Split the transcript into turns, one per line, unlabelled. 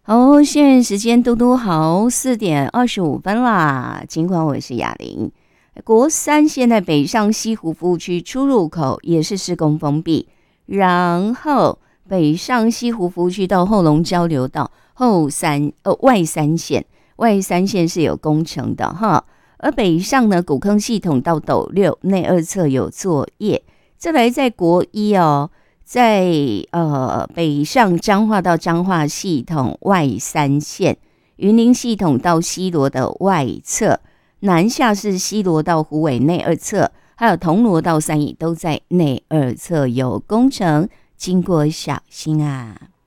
好，现在时间嘟嘟好，4:25啦。尽管我是雅玲，国三现在北上西湖服务区出入口也是施工封闭，然后北上西湖服务区到后龙交流道外三线是有工程的哈，而北上呢古坑系统到斗六内二侧有作业，再来在国一哦。在北上彰化到彰化系统外三线，云林系统到西螺的外侧，南下是西螺到虎尾内二侧，还有铜锣到三义都在内二侧有工程，经过小心啊。